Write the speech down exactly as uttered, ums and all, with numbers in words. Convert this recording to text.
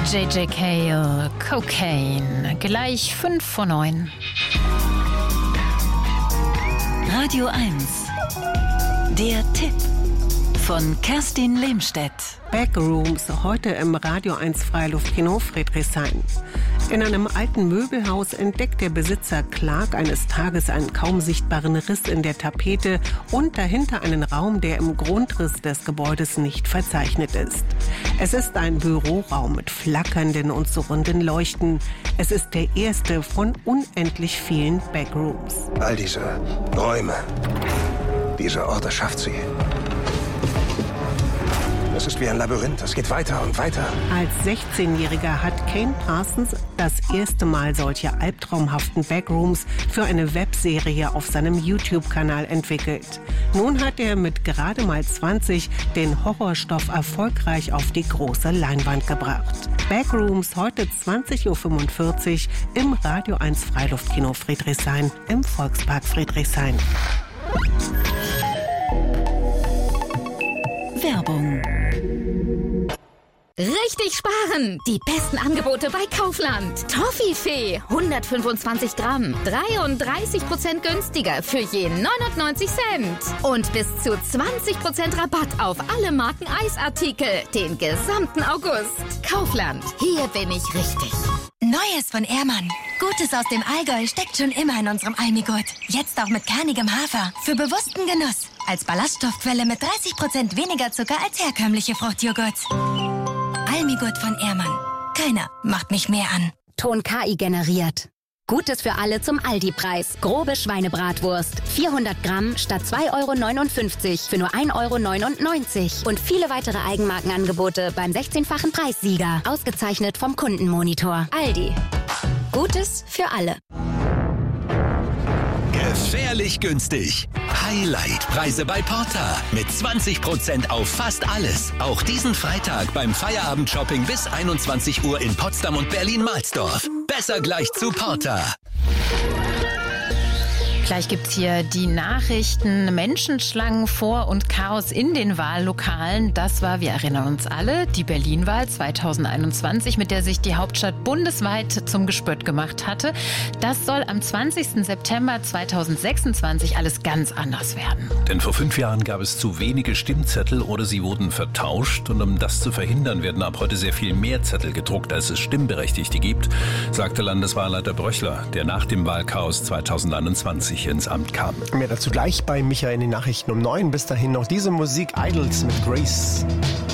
J J Cale, Cocaine, gleich fünf vor neun. Radio eins, der Tipp von Kerstin Lehmstedt. Backrooms, heute im Radio eins Freiluftkino Friedrichshain. In einem alten Möbelhaus entdeckt der Besitzer Clark eines Tages einen kaum sichtbaren Riss in der Tapete und dahinter einen Raum, der im Grundriss des Gebäudes nicht verzeichnet ist. Es ist ein Büroraum mit flackernden und surrenden Leuchten. Es ist der erste von unendlich vielen Backrooms. All diese Räume, dieser Ort erschafft sie. Es ist wie ein Labyrinth, es geht weiter und weiter. Als sechzehnjähriger hat Kane Parsons das erste Mal solche albtraumhaften Backrooms für eine Webserie auf seinem YouTube-Kanal entwickelt. Nun hat er mit gerade mal zwanzig den Horrorstoff erfolgreich auf die große Leinwand gebracht. Backrooms heute zwanzig Uhr fünfundvierzig im Radio eins Freiluftkino Friedrichshain im Volkspark Friedrichshain. Werbung. Richtig sparen! Die besten Angebote bei Kaufland. Toffifee, hundertfünfundzwanzig Gramm, dreiunddreißig Prozent günstiger für je neunundneunzig Cent. Und bis zu zwanzig Prozent Rabatt auf alle Marken Eisartikel, den gesamten August. Kaufland, hier bin ich richtig. Neues von Ehrmann. Gutes aus dem Allgäu steckt schon immer in unserem Almigurt. Jetzt auch mit kernigem Hafer. Für bewussten Genuss. Als Ballaststoffquelle mit dreißig Prozent weniger Zucker als herkömmliche Fruchtjoghurts. Almigurt von Ehrmann. Keiner macht mich mehr an. Ton K I generiert. Gutes für alle zum Aldi-Preis. Grobe Schweinebratwurst. vierhundert Gramm statt zwei Euro neunundfünfzig für nur ein Euro neunundneunzig. Und viele weitere Eigenmarkenangebote beim sechzehnfachen Preissieger. Ausgezeichnet vom Kundenmonitor. Aldi. Gutes für alle. Gefährlich günstig. Highlight-Preise bei Porta. Mit zwanzig Prozent auf fast alles. Auch diesen Freitag beim Feierabend-Shopping bis einundzwanzig Uhr in Potsdam und Berlin-Mahlsdorf. Besser gleich zu Porta. Gleich gibt's hier die Nachrichten, Menschenschlangen vor und Chaos in den Wahllokalen. Das war, wir erinnern uns alle, die Berlin-Wahl zweitausendeinundzwanzig, mit der sich die Hauptstadt bundesweit zum Gespött gemacht hatte. Das soll am zwanzigsten September zweitausendsechsundzwanzig alles ganz anders werden. Denn vor fünf Jahren gab es zu wenige Stimmzettel oder sie wurden vertauscht. Und um das zu verhindern, werden ab heute sehr viel mehr Zettel gedruckt, als es Stimmberechtigte gibt, sagte Landeswahlleiter Bröchler, der nach dem Wahlchaos zweitausendeinundzwanzig ins Amt kam. Mehr dazu gleich bei Michael in den Nachrichten um neun. Bis dahin noch diese Musik, Idols mit Grace.